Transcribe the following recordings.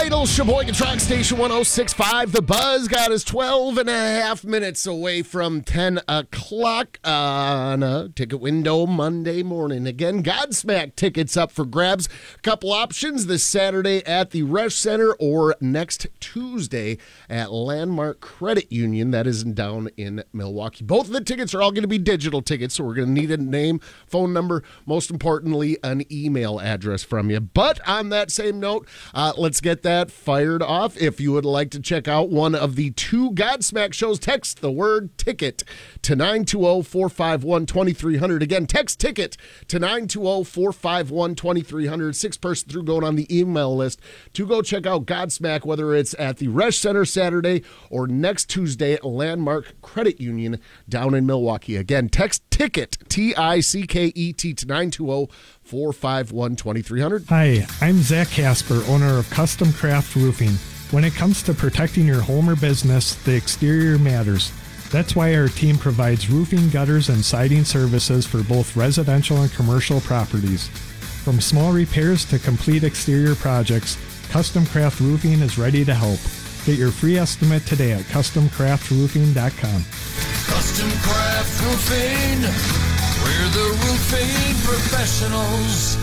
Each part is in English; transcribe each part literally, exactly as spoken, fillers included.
Idle, Sheboygan Track Station one oh six point five. The Buzz got us twelve and a half minutes away from ten o'clock on a ticket window Monday morning. Again, Godsmack tickets up for grabs. Couple options this Saturday at the Resch Center or next Tuesday at Landmark Credit Union. That is down in Milwaukee. Both of the tickets are all going to be digital tickets, so we're going to need a name, phone number, most importantly, an email address from you. But on that same note, uh, let's get that fired off. If you would like to check out one of the two Godsmack shows, text the word ticket to nine two zero, four five one, two three zero zero. Again, text ticket to nine two zero, four five one, two three zero zero. Six person through going on the email list to go check out Godsmack, whether it's at the Resch Center Saturday or next Tuesday at Landmark Credit Union down in Milwaukee. Again, text ticket, T I C K E T, to nine two zero, four five one, two three zero zero. Hi, I'm Zach Casper, owner of Custom Craft Roofing. When it comes to protecting your home or business, the exterior matters. That's why our team provides roofing, gutters, and siding services for both residential and commercial properties. From small repairs to complete exterior projects, Custom Craft Roofing is ready to help. Get your free estimate today at custom craft roofing dot com. Custom Craft Roofing, we're the roofing professionals.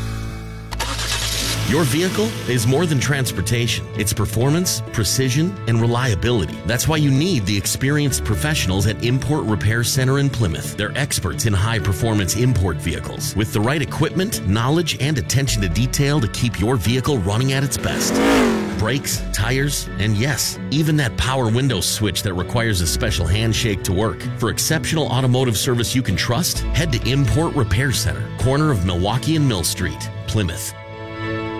Your vehicle is more than transportation. It's performance, precision, and reliability. That's why you need the experienced professionals at Import Repair Center in Plymouth. They're experts in high-performance import vehicles with the right equipment, knowledge, and attention to detail to keep your vehicle running at its best. Brakes, tires, and yes, even that power window switch that requires a special handshake to work. For exceptional automotive service you can trust, head to Import Repair Center, corner of Milwaukee and Mill Street, Plymouth.